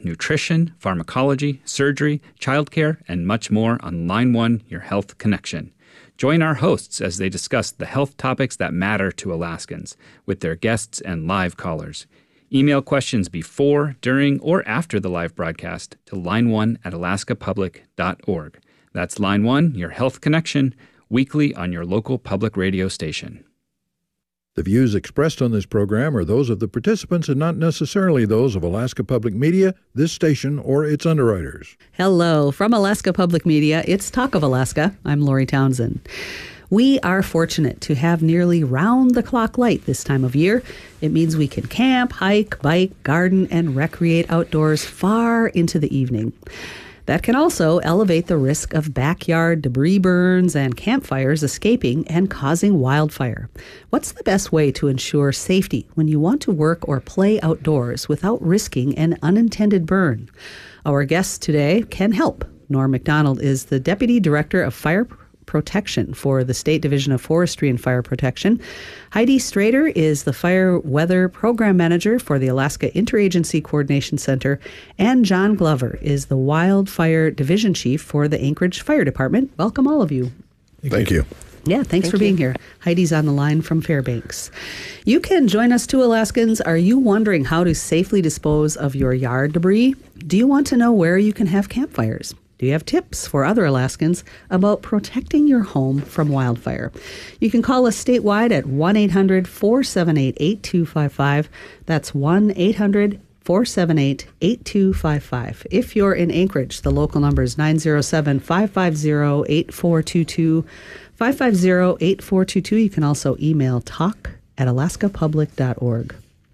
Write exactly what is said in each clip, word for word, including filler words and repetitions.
nutrition, pharmacology, surgery, childcare, and much more on Line One, Your Health Connection. Join our hosts as they discuss the health topics that matter to Alaskans with their guests and live callers. Email questions before, during, or after the live broadcast to line one at alaska public dot org. That's Line One, Your Health Connection, weekly on your local public radio station. The views expressed on this program are those of the participants and not necessarily those of Alaska Public Media, this station, or its underwriters. Hello. From Alaska Public Media, it's Talk of Alaska. I'm Lori Townsend. We are fortunate to have nearly round-the-clock light this time of year. It means we can camp, hike, bike, garden, and recreate outdoors far into the evening. That can also elevate the risk of backyard debris burns and campfires escaping and causing wildfire. What's the best way to ensure safety when you want to work or play outdoors without risking an unintended burn? Our guest today can help. Norm McDonald is the Deputy Director of Fire Protection for the State Division of Forestry and Fire Protection. Heidi Strader is the Fire Weather Program Manager for the Alaska Interagency Coordination Center, and John Glover is the Wildfire Division Chief for the Anchorage Fire Department. Welcome, all of you. Thank you. Yeah, thanks Thank for being you. here. Heidi's on the line from Fairbanks. You can join us too, Alaskans. Are you wondering how to safely dispose of your yard debris? Do you want to know where you can have campfires? Do you have tips for other Alaskans about protecting your home from wildfire? You can call us statewide at one eight hundred four seven eight eight two five five. That's one eight hundred four seven eight eight two five five. If you're in Anchorage, the local number is nine zero seven five five zero eight four two two. five five zero eight four two two. You can also email talk at alaska public dot org.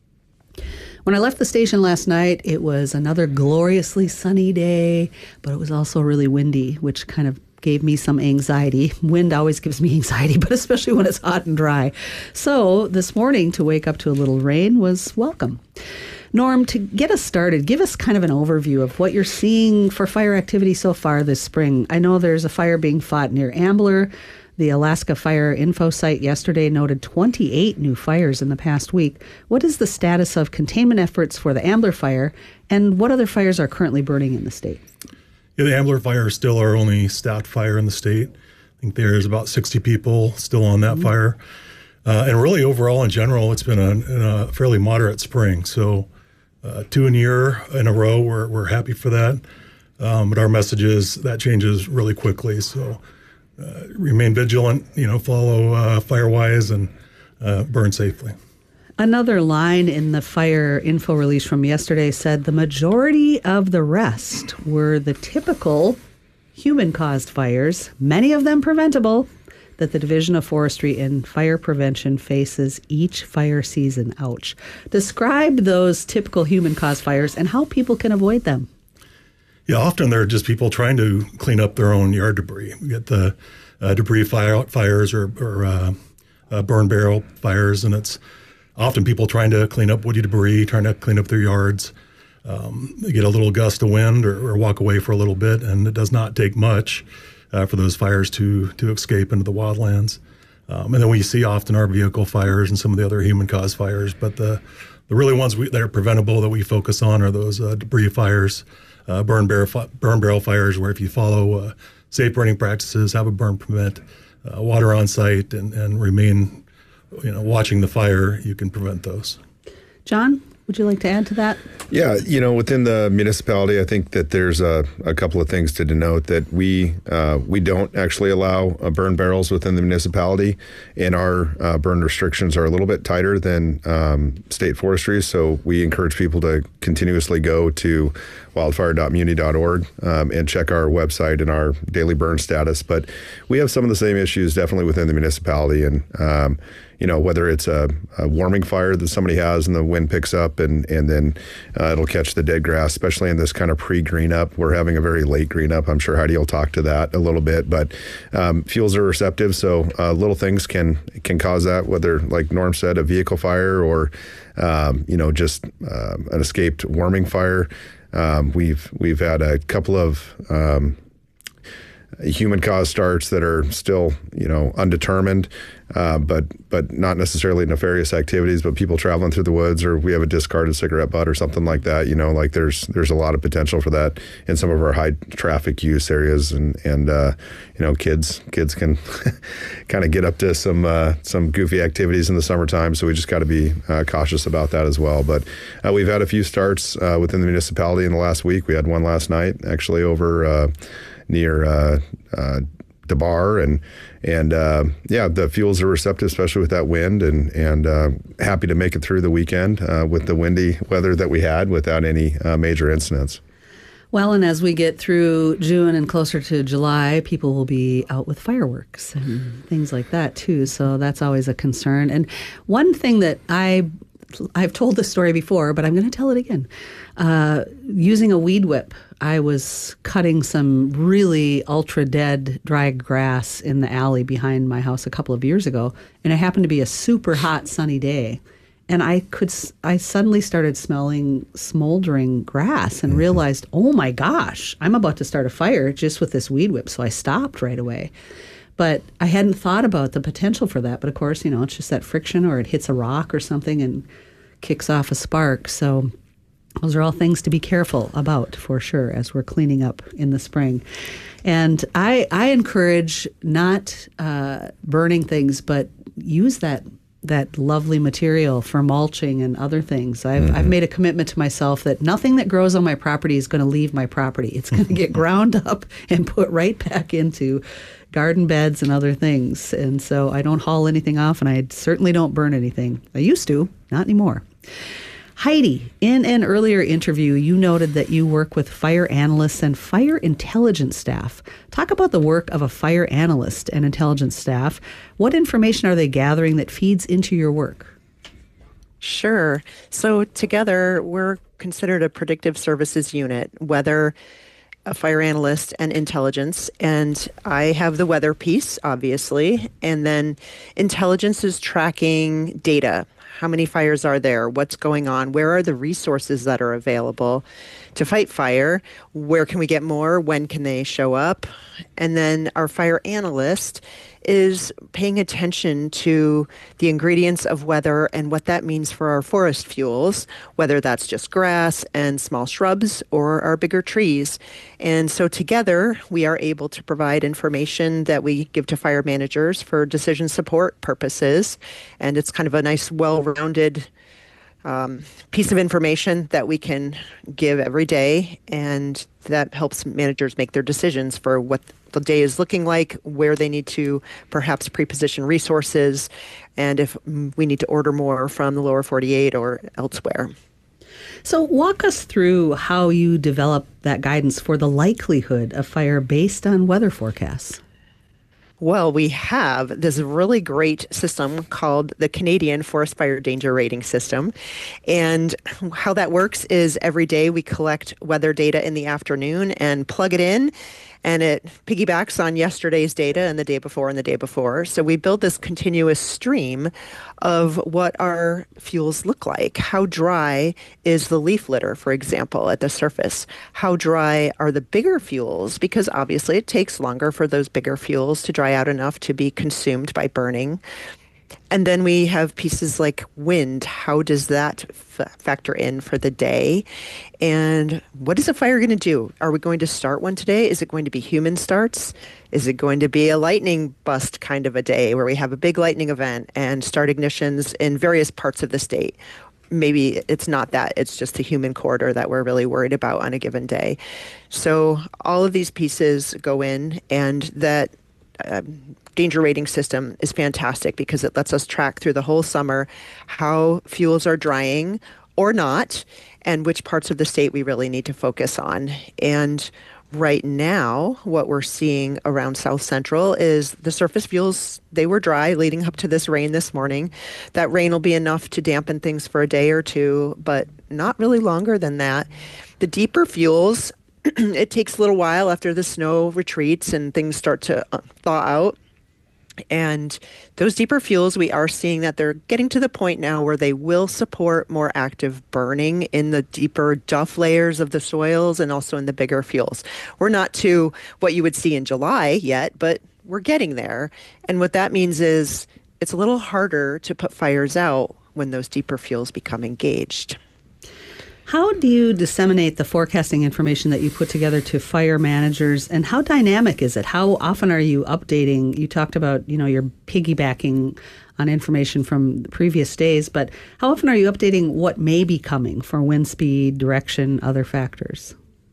When I left the station last night, it was another gloriously sunny day, but it was also really windy, which kind of gave me some anxiety. Wind always gives me anxiety, but especially when it's hot and dry. So this morning, to wake up to a little rain was welcome. Norm, to get us started, give us kind of an overview of what you're seeing for fire activity so far this spring. I know there's a fire being fought near Ambler. The Alaska Fire Info site yesterday noted twenty-eight new fires in the past week. What is the status of containment efforts for the Ambler fire, and what other fires are currently burning in the state? Yeah, the Ambler fire is still our only staffed fire in the state. I think there's about sixty people still on that mm-hmm. fire. Uh, and really overall in general, it's been a, a fairly moderate spring. So uh, two in a year in a row, we're, we're happy for that. Um, but our message is that changes really quickly. So Uh, remain vigilant, you know, follow uh, FireWise and uh, burn safely. Another line in the fire info release from yesterday said the majority of the rest were the typical human-caused fires, many of them preventable, that the Division of Forestry and Fire Prevention faces each fire season. Ouch. Describe those typical human-caused fires and how people can avoid them. Yeah, often they're just people trying to clean up their own yard debris. We get the uh, debris fire, fires or, or uh, uh, burn barrel fires, and it's often people trying to clean up woody debris, trying to clean up their yards. Um, they get a little gust of wind or, or walk away for a little bit, and it does not take much uh, for those fires to to escape into the wildlands. Um, and then we see often our vehicle fires and some of the other human-caused fires, but the, the really ones we, that are preventable that we focus on are those uh, debris fires, Uh, burn barrel fi- burn barrel fires, where if you follow uh, safe burning practices, have a burn permit, uh, water on site, and, and remain, you know, watching the fire, you can prevent those. John, would you like to add to that? Yeah, you know, within the municipality, I think that there's a, a couple of things to denote that we uh, we don't actually allow uh, burn barrels within the municipality, and our uh, burn restrictions are a little bit tighter than um, state forestry. So we encourage people to continuously go to wildfire dot muni dot org um, and check our website and our daily burn status. But we have some of the same issues definitely within the municipality, and um, you know, whether it's a, a warming fire that somebody has and the wind picks up and, and then uh, it'll catch the dead grass, especially in this kind of pre-green up. We're having a very late green up. I'm sure Heidi will talk to that a little bit, but um, fuels are receptive. So uh, little things can can cause that, whether, like Norm said, a vehicle fire or, um, you know, just uh, an escaped warming fire. Um, we've we've had a couple of um, human caused starts that are still, you know, undetermined, uh, but but not necessarily nefarious activities, but people traveling through the woods, or we have a discarded cigarette butt or something like that. You know, like there's there's a lot of potential for that in some of our high traffic use areas, and and uh, you know, kids kids can kind of get up to some uh, some goofy activities in the summertime. So we just got to be uh, cautious about that as well. But uh, we've had a few starts uh, within the municipality in the last week. We had one last night, actually, over uh, near uh, uh, DeBar, and and uh, yeah, the fuels are receptive, especially with that wind, and and uh, happy to make it through the weekend uh, with the windy weather that we had without any uh, major incidents. Well, and as we get through June and closer to July, people will be out with fireworks and things like that too. So that's always a concern. And one thing that I I've told this story before, but I'm going to tell it again. Uh, using a weed whip, I was cutting some really ultra dead dry grass in the alley behind my house a couple of years ago, and it happened to be a super hot sunny day. And I could, I suddenly started smelling smoldering grass and realized, oh my gosh, I'm about to start a fire just with this weed whip. So I stopped right away. But I hadn't thought about the potential for that. But of course, you know, it's just that friction, or it hits a rock or something and kicks off a spark. So those are all things to be careful about, for sure, as we're cleaning up in the spring. And I, I encourage not uh, burning things, but use that that lovely material for mulching and other things. I've, mm-hmm. I've made a commitment to myself that nothing that grows on my property is going to leave my property. It's going to get ground up and put right back into garden beds and other things. And so I don't haul anything off, and I certainly don't burn anything. I used to, not anymore. Heidi, in an earlier interview, you noted that you work with fire analysts and fire intelligence staff. Talk about the work of a fire analyst and intelligence staff. What information are they gathering that feeds into your work? Sure. So together, we're considered a predictive services unit, weather, a fire analyst, and intelligence. And I have the weather piece, obviously. And then intelligence is tracking data. How many fires are there? What's going on? Where are the resources that are available to fight fire? Where can we get more? When can they show up? And then our fire analyst is paying attention to the ingredients of weather and what that means for our forest fuels, whether that's just grass and small shrubs or our bigger trees. And so together, we are able to provide information that we give to fire managers for decision support purposes. And it's kind of a nice, well-rounded um, piece of information that we can give every day, and that helps managers make their decisions for what the day is looking like, where they need to perhaps pre-position resources, and if we need to order more from the lower forty-eight or elsewhere. So walk us through how you develop that guidance for the likelihood of fire based on weather forecasts. Well, we have this really great system called the Canadian Forest Fire Danger Rating System. And how that works is every day we collect weather data in the afternoon and plug it in, and it piggybacks on yesterday's data and the day before and the day before. So we build this continuous stream of what our fuels look like. How dry is the leaf litter, for example, at the surface? How dry are the bigger fuels? Because obviously it takes longer for those bigger fuels to dry out enough to be consumed by burning. And then we have pieces like wind. How does that f- factor in for the day? And what is a fire going to do? Are we going to start one today? Is it going to be human starts? Is it going to be a lightning bust kind of a day where we have a big lightning event and start ignitions in various parts of the state? Maybe it's not that. It's just a human corridor that we're really worried about on a given day. So all of these pieces go in, and that Um, danger rating system is fantastic because it lets us track through the whole summer how fuels are drying or not, and which parts of the state we really need to focus on. And right now, what we're seeing around South Central is the surface fuels, they were dry leading up to this rain this morning. That rain will be enough to dampen things for a day or two, but not really longer than that. The deeper fuels, it takes a little while after the snow retreats and things start to thaw out. And those deeper fuels, we are seeing that they're getting to the point now where they will support more active burning in the deeper duff layers of the soils and also in the bigger fuels. We're not to what you would see in July yet, but we're getting there. And what that means is it's a little harder to put fires out when those deeper fuels become engaged. How do you disseminate the forecasting information that you put together to fire managers, and how dynamic is it? How often are you updating? You talked about, you know, you're piggybacking on information from previous days, but how often are you updating what may be coming for wind speed, direction, other factors?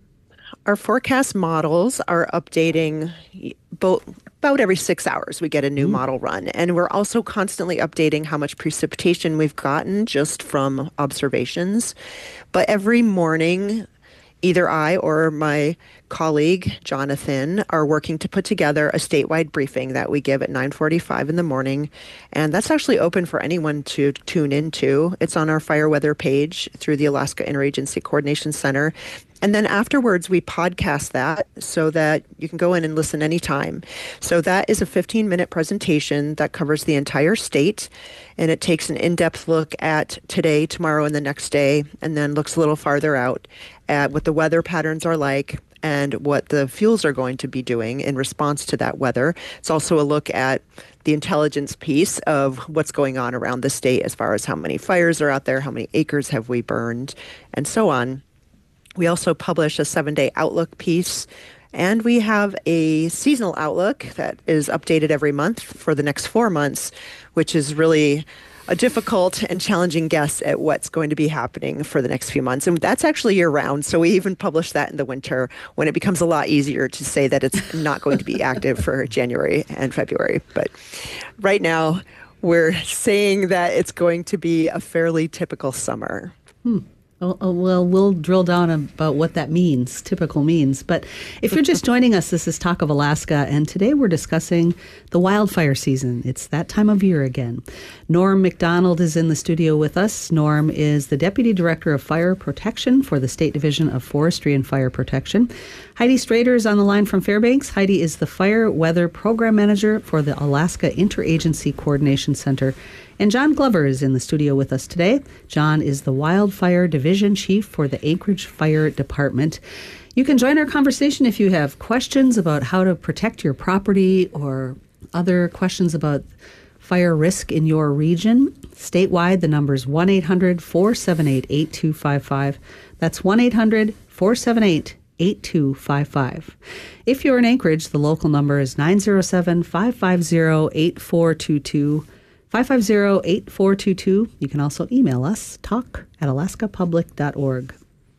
Our forecast models are updating both about every six hours. We get a new mm-hmm. model run, and we're also constantly updating how much precipitation we've gotten just from observations. But every morning, either I or my colleague, Jonathan, are working to put together a statewide briefing that we give at nine forty-five in the morning. And that's actually open for anyone to tune into. It's on our fire weather page through the Alaska Interagency Coordination Center. And then afterwards, we podcast that so that you can go in and listen anytime. So that is a fifteen-minute presentation that covers the entire state, and it takes an in-depth look at today, tomorrow, and the next day, and then looks a little farther out at what the weather patterns are like and what the fuels are going to be doing in response to that weather. It's also a look at the intelligence piece of what's going on around the state as far as how many fires are out there, how many acres have we burned, and so on. We also publish a seven-day outlook piece, and we have a seasonal outlook that is updated every month for the next four months, which is really a difficult and challenging guess at what's going to be happening for the next few months. And that's actually year-round, so we even publish that in the winter when it becomes a lot easier to say that it's not going to be active for January and February. But right now, we're saying that it's going to be a fairly typical summer. Hmm. Oh, well, we'll drill down about what that means, typical means. But if you're just joining us, this is Talk of Alaska, and today we're discussing the wildfire season. It's that time of year again. Norm McDonald is in the studio with us. Norm is the Deputy Director of Fire Protection for the State Division of Forestry and Fire Protection. Heidi Strader is on the line from Fairbanks. Heidi is the Fire Weather Program Manager for the Alaska Interagency Coordination Center. And John Glover is in the studio with us today. John is the Wildfire Division Chief for the Anchorage Fire Department. You can join our conversation if you have questions about how to protect your property or other questions about fire risk in your region. Statewide, the number is one eight hundred four seven eight eight two five five. That's one eight hundred four seven eight eight two five five. If you're in Anchorage, the local number is nine zero seven, five five zero, eight four two two. five five zero, eight four two two. You can also email us, talk at alaska public dot org.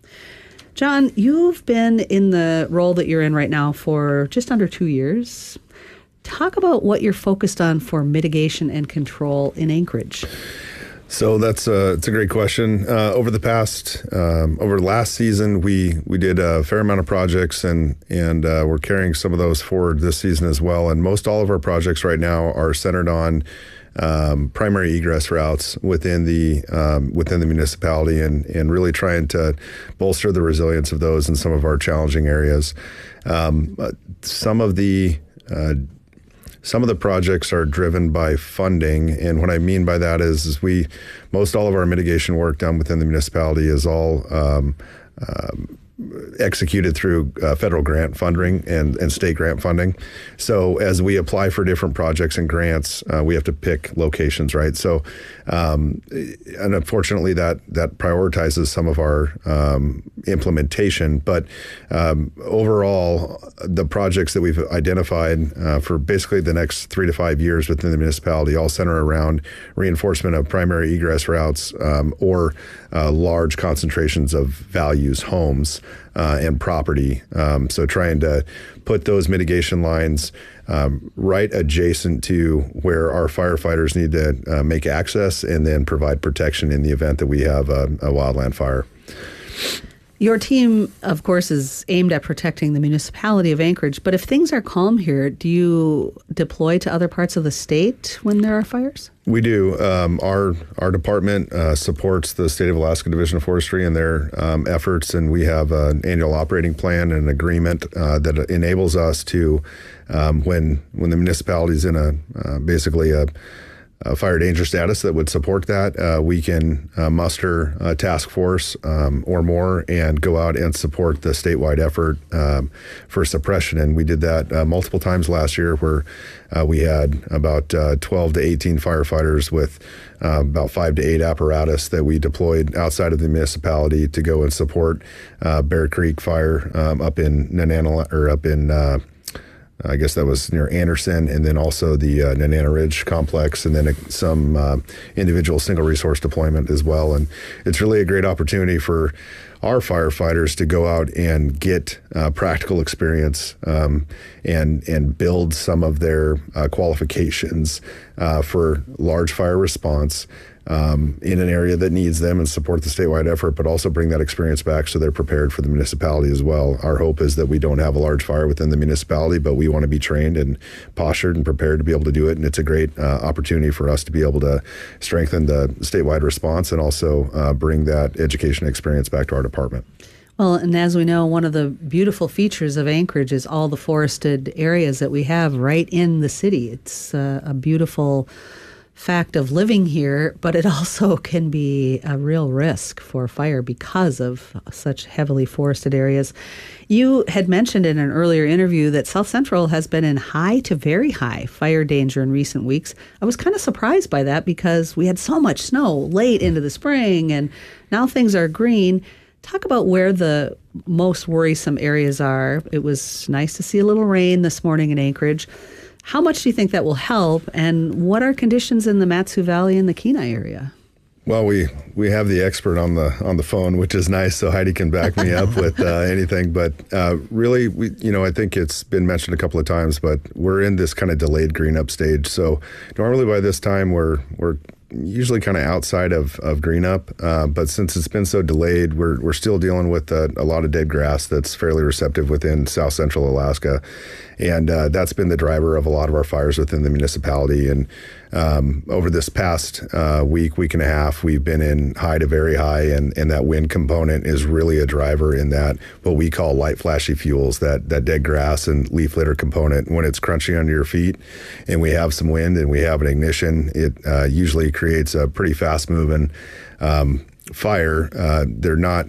John, you've been in the role that you're in right now for just under two years. Talk about what you're focused on for mitigation and control in Anchorage. So that's a, it's a great question. Uh, over the past, um, over last season, we we did a fair amount of projects, and and uh, we're carrying some of those forward this season as well. And most all of our projects right now are centered on Um, primary egress routes within the um, within the municipality, and and really trying to bolster the resilience of those in some of our challenging areas. Um, some of the uh, some of the projects are driven by funding, and what I mean by that is, is we most all of our mitigation work done within the municipality is all um, um, executed through uh, federal grant funding and, and state grant funding. So as we apply for different projects and grants, uh, we have to pick locations, right? So, um, and unfortunately that, that prioritizes some of our um, implementation, but um, overall, the projects that we've identified uh, for basically the next three to five years within the municipality all center around reinforcement of primary egress routes um, or uh, large concentrations of values, homes, Uh, and property. Um, so trying to put those mitigation lines um, right adjacent to where our firefighters need to uh, make access and then provide protection in the event that we have a, a wildland fire. Your team, of course, is aimed at protecting the municipality of Anchorage, but if things are calm here, do you deploy to other parts of the state when there are fires? We do. Um, our our department uh, supports the State of Alaska Division of Forestry and their um, efforts, and we have an annual operating plan and an agreement uh, that enables us to, um, when when the municipality is in a uh, basically a Uh, fire danger status that would support that, uh, we can uh, muster a task force um, or more and go out and support the statewide effort um, for suppression. And we did that uh, multiple times last year, where uh, we had about uh, twelve to eighteen firefighters with uh, about five to eight apparatus that we deployed outside of the municipality to go and support uh, Bear Creek Fire um, up in Nanana, or up in uh, I guess that was near Anderson, and then also the uh, Nanana Ridge complex, and then uh, some uh, individual single resource deployment as well. And it's really a great opportunity for our firefighters to go out and get uh, practical experience um, and and build some of their uh, qualifications uh, for large fire response um, in an area that needs them, and support the statewide effort, but also bring that experience back so they're prepared for the municipality as well. Our hope is that we don't have a large fire within the municipality, but we want to be trained and postured and prepared to be able to do it. And it's a great uh, opportunity for us to be able to strengthen the statewide response and also uh, bring that education experience back to our department. Well, and as we know, one of the beautiful features of Anchorage is all the forested areas that we have right in the city. It's uh, a beautiful fact of living here, but it also can be a real risk for fire because of such heavily forested areas. You had mentioned in an earlier interview that South Central has been in high to very high fire danger in recent weeks. I was kind of surprised by that because we had so much snow late into the spring, and now things are green. Talk about where the most worrisome areas are. It was nice to see a little rain this morning in Anchorage. How much do you think that will help, and what are conditions in the Mat-Su Valley and the Kenai area? Well, we, we have the expert on the on the phone, which is nice, so Heidi can back me up with uh, anything. But uh, really, we you know, I think it's been mentioned a couple of times, but we're in this kind of delayed green up stage. So normally by this time, we're we're usually kind of outside of, of green up, uh, but since it's been so delayed, we're we're still dealing with a, a lot of dead grass that's fairly receptive within South Central Alaska, and uh, that's been the driver of a lot of our fires within the municipality. And um, over this past uh, week, week and a half, we've been in high to very high, and, and that wind component is really a driver in that what we call light flashy fuels, that that dead grass and leaf litter component. When it's crunchy under your feet and we have some wind and we have an ignition, it uh, usually creates a pretty fast moving um, fire. Uh, they're not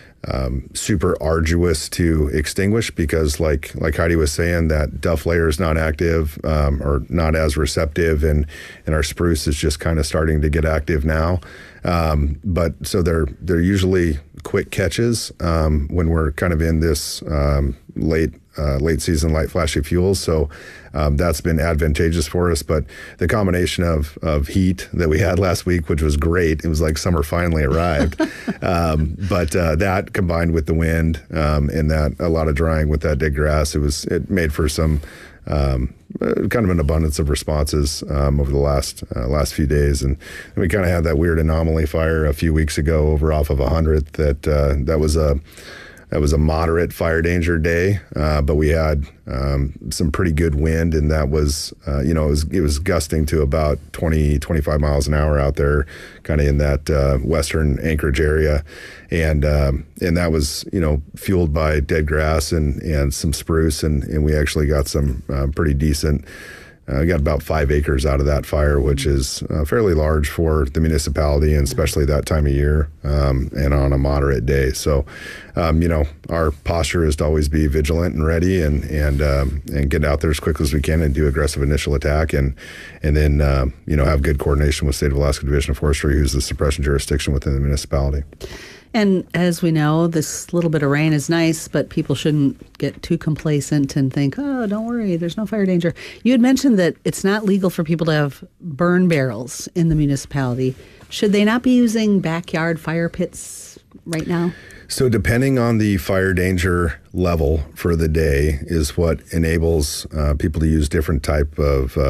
Um, super arduous to extinguish because, like like Heidi was saying, that duff layer is not active um, or not as receptive, and and our spruce is just kind of starting to get active now. Um, but so they're they're usually quick catches um, when we're kind of in this um, late uh, late season light flashy fuels. So um, that's been advantageous for us. But the combination of of heat that we had last week, which was great, it was like summer finally arrived. um, but uh, that combined with the wind um, and that a lot of drying with that dead grass, it was it made for some um, kind of an abundance of responses um, over the last uh, last few days. And we kind of had that weird anomaly fire a few weeks ago over off of one hundredth. That uh, that was a That was a moderate fire danger day, uh, but we had um, some pretty good wind, and that was, uh, you know, it was, it was gusting to about twenty, twenty-five miles an hour out there, kind of in that uh, western Anchorage area. And um, and that was, you know, fueled by dead grass and, and some spruce, and, and we actually got some uh, pretty decent. Uh, we got about five acres out of that fire, which is uh, fairly large for the municipality, and especially that time of year, um, and on a moderate day. So, um, you know, our posture is to always be vigilant and ready, and and um, and get out there as quick as we can and do aggressive initial attack, and and then uh, you know, have good coordination with State of Alaska Division of Forestry, who's the suppression jurisdiction within the municipality. And as we know, this little bit of rain is nice, but people shouldn't get too complacent and think, oh, don't worry, there's no fire danger. You had mentioned that it's not legal for people to have burn barrels in the municipality. Should they not be using backyard fire pits right now? So depending on the fire danger level for the day is what enables uh, people to use different type of um,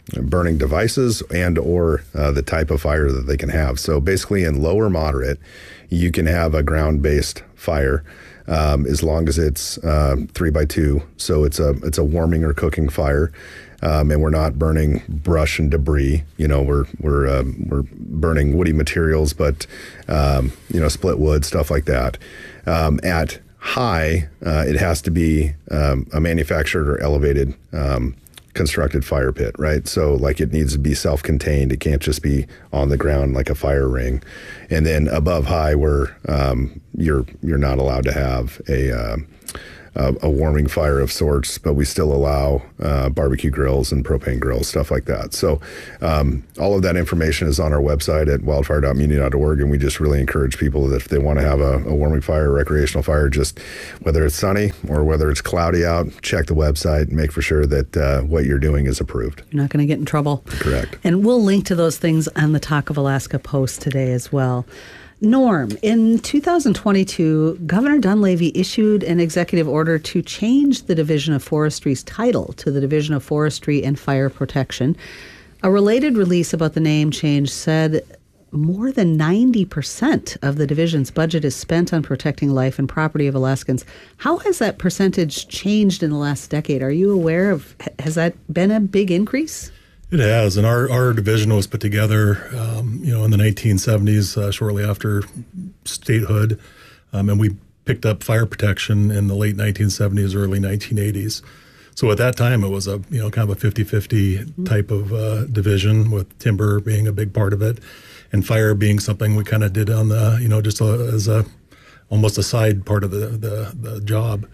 burning devices and or uh, the type of fire that they can have. So basically in low or moderate, you can have a ground-based fire um, as long as it's uh, three by two. So it's a it's a warming or cooking fire. Um, and we're not burning brush and debris. You know, we're we're um, we're burning woody materials, but um, you know, split wood, stuff like that. Um, at high, uh, it has to be um, a manufactured or elevated um, constructed fire pit, right? So, like, it needs to be self-contained. It can't just be on the ground like a fire ring. And then above high, where um, you're you're not allowed to have a uh, Uh, a warming fire of sorts, but we still allow uh, barbecue grills and propane grills, stuff like that. So um, all of that information is on our website at wildfire dot muni dot org, and we just really encourage people that if they want to have a, a warming fire, a recreational fire, just whether it's sunny or whether it's cloudy out, check the website and make for sure that uh, what you're doing is approved. You're not going to get in trouble. Correct. And we'll link to those things on the Talk of Alaska post today as well. Norm, in two thousand twenty-two, Governor Dunleavy issued an executive order to change the Division of Forestry's title to the Division of Forestry and Fire Protection. A related release about the name change said more than ninety percent of the division's budget is spent on protecting life and property of Alaskans. How has that percentage changed in the last decade? Are you aware of, has that been a big increase? It has, and our, our division was put together, um, you know, in the nineteen seventies, uh, shortly after statehood, um, and we picked up fire protection in the late nineteen seventies, early nineteen eighties. So at that time, it was a you know kind of a fifty-fifty type of uh, division, with timber being a big part of it, and fire being something we kind of did on the you know just a, as a almost a side part of the the, the job.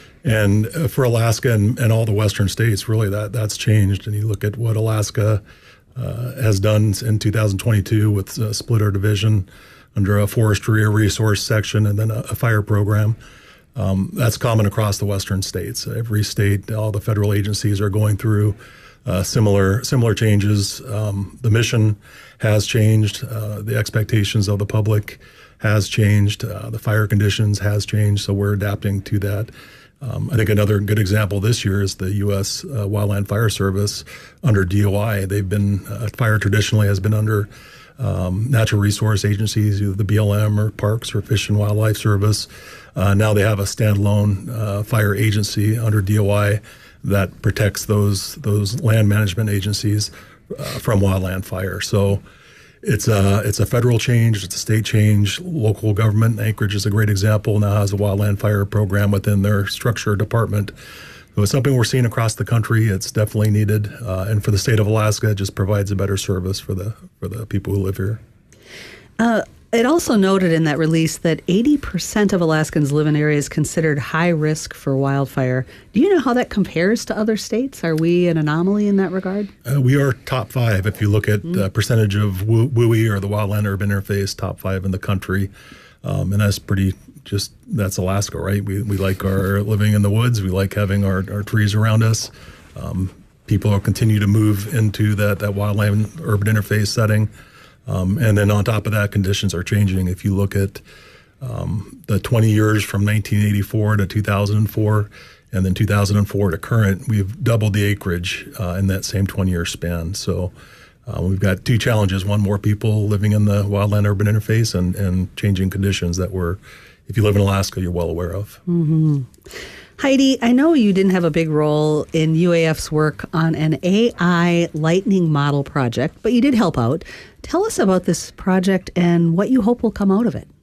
And for Alaska and, and all the western states, really, that that's changed. And you look at what Alaska uh, has done in two thousand twenty-two with a split our division under a forestry or resource section and then a, a fire program. Um, that's common across the western states. Every state, all the federal agencies are going through uh, similar similar changes. Um, the mission has changed. Uh, the expectations of the public has changed. Uh, the fire conditions has changed. So we're adapting to that. Um, I think another good example this year is the U S Uh, Wildland Fire Service under D O I. They've been, uh, fire traditionally has been under um, natural resource agencies, either the B L M or Parks or Fish and Wildlife Service. Uh, now they have a standalone uh, fire agency under D O I that protects those those land management agencies uh, from wildland fire. So It's a, it's a federal change, it's a state change. Local government, Anchorage is a great example, now has a wildland fire program within their structure department. So it's something we're seeing across the country. It's definitely needed. Uh, and for the state of Alaska, it just provides a better service for the for the people who live here. Uh, it also noted in that release that eighty percent of Alaskans live in areas considered high risk for wildfire. Do you know how that compares to other states? Are we an anomaly in that regard? Uh, we are top five. If you look at the uh, percentage of W U I or the Wildland Urban Interface, top five in the country. Um, and that's pretty just, that's Alaska, right? We we like our living in the woods. We like having our, our trees around us. Um, people will continue to move into that, that Wildland Urban Interface setting. Um, and then on top of that, conditions are changing. If you look at um, the twenty years from nineteen eighty-four to two thousand four, and then two thousand four to current, we've doubled the acreage uh, in that same twenty-year span. So uh, we've got two challenges: one, more people living in the wildland urban interface, and, and changing conditions that we're, if you live in Alaska, you're well aware of. Mm-hmm. Heidi, I know you didn't have a big role in U A F's work on an A I lightning model project, but you did help out. Tell us about this project and what you hope will come out of it.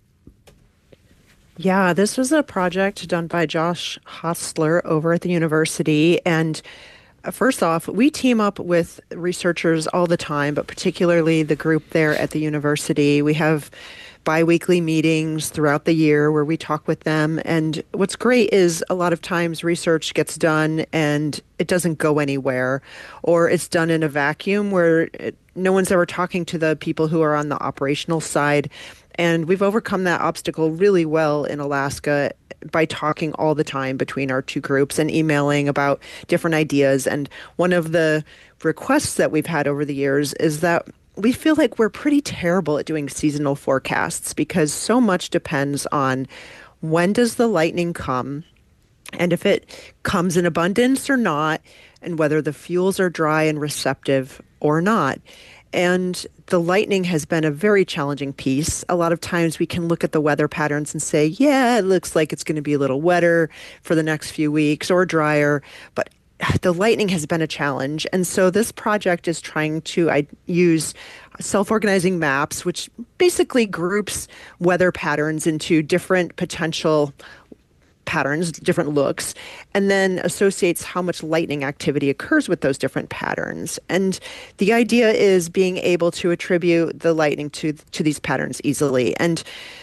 Yeah, this was a project done by Josh Hostler over at the university. And first off, we team up with researchers all the time, but particularly the group there at the university. We have bi-weekly meetings throughout the year where we talk with them. And what's great is a lot of times research gets done and it doesn't go anywhere, or it's done in a vacuum where it, no one's ever talking to the people who are on the operational side. And we've overcome that obstacle really well in Alaska by talking all the time between our two groups and emailing about different ideas. And one of the requests that we've had over the years is that we feel like we're pretty terrible at doing seasonal forecasts because so much depends on when does the lightning come and if it comes in abundance or not, and whether the fuels are dry and receptive or not. And the lightning has been a very challenging piece. A lot of times we can look at the weather patterns and say, yeah, it looks like it's going to be a little wetter for the next few weeks or drier, but the lightning has been a challenge. And so this project is trying to I, use self-organizing maps, which basically groups weather patterns into different potential patterns, different looks, and then associates how much lightning activity occurs with those different patterns. And the idea is being able to attribute the lightning to to these patterns easily. And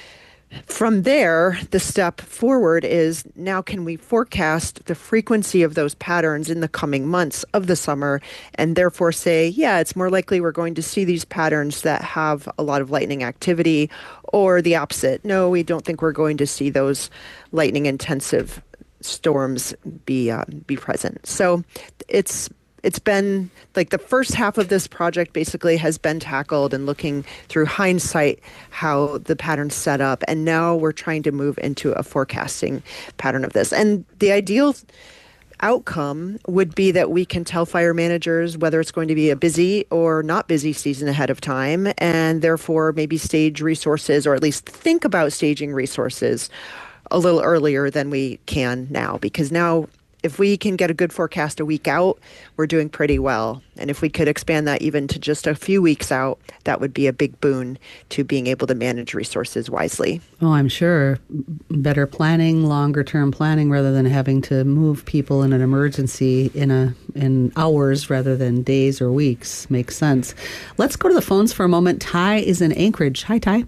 from there, the step forward is now can we forecast the frequency of those patterns in the coming months of the summer, and therefore say, yeah, it's more likely we're going to see these patterns that have a lot of lightning activity, or the opposite. No, we don't think we're going to see those lightning intensive storms be uh, be present. So it's It's been like the first half of this project basically has been tackled and looking through hindsight how the pattern's set up. And now we're trying to move into a forecasting pattern of this. And the ideal outcome would be that we can tell fire managers whether it's going to be a busy or not busy season ahead of time, and therefore maybe stage resources, or at least think about staging resources a little earlier than we can now. Because now, if we can get a good forecast a week out, we're doing pretty well. And if we could expand that even to just a few weeks out, that would be a big boon to being able to manage resources wisely. Oh, I'm sure. Better planning, longer term planning, rather than having to move people in an emergency in a in hours rather than days or weeks makes sense. Let's go to the phones for a moment. Ty is in Anchorage. Hi, Ty.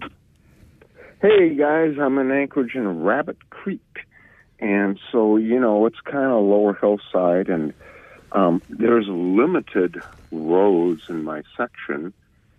Hey, guys. I'm in Anchorage in Rabbit Creek. And so, you know, it's kind of lower hillside, and um, there's limited roads in my section,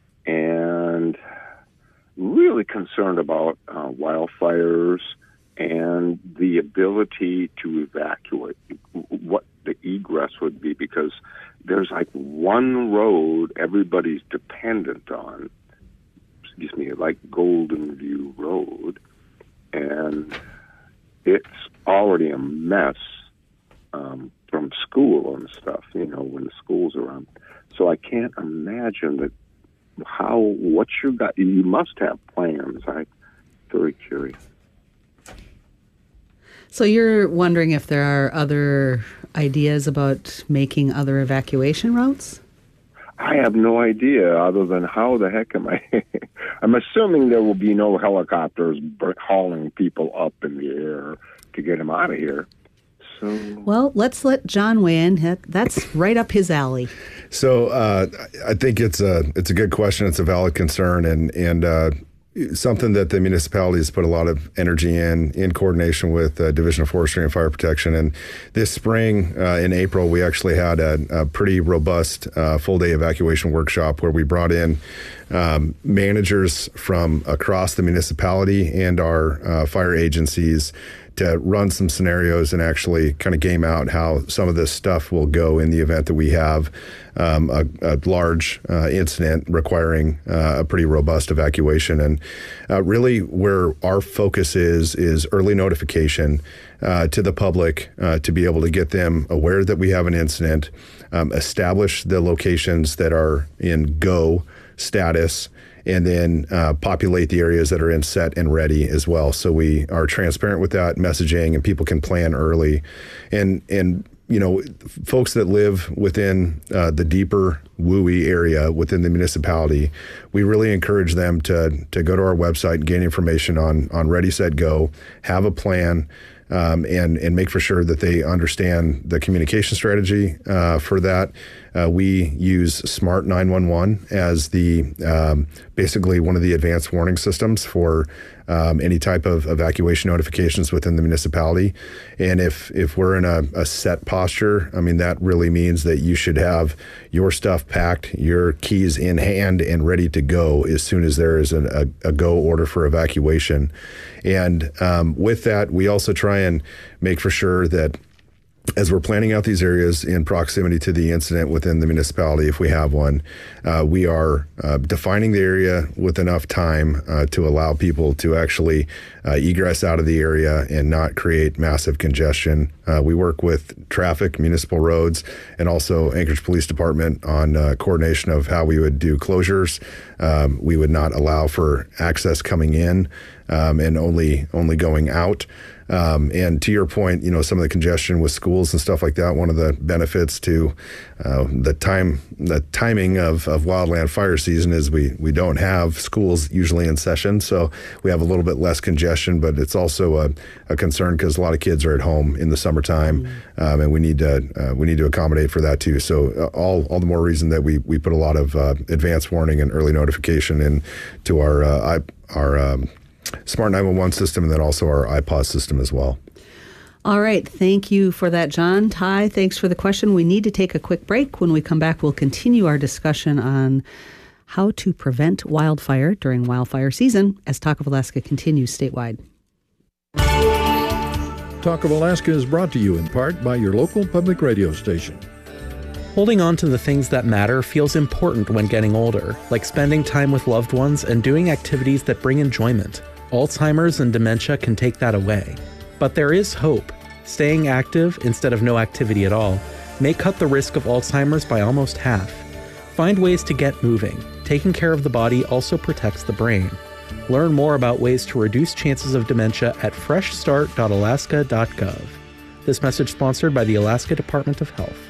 and really concerned about uh, wildfires and the ability to evacuate, what the egress would be, because there's like one road everybody's dependent on, excuse me, like Golden View Road, and it's already a mess um, from school and stuff, you know, when the school's around. So I can't imagine that how, what you got, you must have plans. I'm very curious. So you're wondering if there are other ideas about making other evacuation routes? I have no idea other than how the heck am I? I'm assuming there will be no helicopters hauling people up in the air to get them out of here. So, well, let's let John weigh in. That's right up his alley. So uh, I think it's a it's a good question. It's a valid concern, and and uh, something that the municipality has put a lot of energy in, in coordination with the Division of Forestry and Fire Protection. And this spring, uh, in April, we actually had a, a pretty robust uh, full-day evacuation workshop where we brought in um, managers from across the municipality and our uh, fire agencies to run some scenarios and actually kind of game out how some of this stuff will go in the event that we have um, a, a large uh, incident requiring uh, a pretty robust evacuation. And uh, really where our focus is, is early notification uh, to the public uh, to be able to get them aware that we have an incident, um, establish the locations that are in go status, and then uh, populate the areas that are in set and ready as well. So we are transparent with that messaging, and people can plan early. And, and you know, folks that live within uh, the deeper W U I area within the municipality, we really encourage them to to go to our website and gain information on, on Ready, Set, Go, have a plan, Um, and, and make for sure that they understand the communication strategy uh, for that. Uh, we use Smart nine one one as the um, basically one of the advanced warning systems for um, any type of evacuation notifications within the municipality. And if if we're in a, a set posture, I mean, that really means that you should have your stuff packed, your keys in hand and ready to go as soon as there is an, a, a go order for evacuation. And um, with that, we also try and make for sure that as we're planning out these areas in proximity to the incident within the municipality, if we have one, uh, we are uh, defining the area with enough time uh, to allow people to actually uh, egress out of the area and not create massive congestion. Uh, we work with traffic, municipal roads, and also Anchorage Police Department on uh, coordination of how we would do closures. Um, we would not allow for access coming in um, and only only going out. Um, and to your point, you know, some of the congestion with schools and stuff like that, one of the benefits to uh, the time, the timing of, of wildland fire season is we, we don't have schools usually in session. So we have a little bit less congestion, but it's also a, a concern because a lot of kids are at home in the summertime, mm-hmm. um, and we need to uh, we need to accommodate for that too. So uh, all all the more reason that we, we put a lot of uh, advance warning and early notification in to our uh, our um, Smart nine one one system, and then also our I P O S system as well. All right. Thank you for that, John. Ty, thanks for the question. We need to take a quick break. When we come back, we'll continue our discussion on how to prevent wildfire during wildfire season as Talk of Alaska continues statewide. Talk of Alaska is brought to you in part by your local public radio station. Holding on to the things that matter feels important when getting older, like spending time with loved ones and doing activities that bring enjoyment. Alzheimer's and dementia can take that away. But there is hope. Staying active instead of no activity at all may cut the risk of Alzheimer's by almost half. Find ways to get moving. Taking care of the body also protects the brain. Learn more about ways to reduce chances of dementia at fresh start dot alaska dot gov. This message sponsored by the Alaska Department of Health.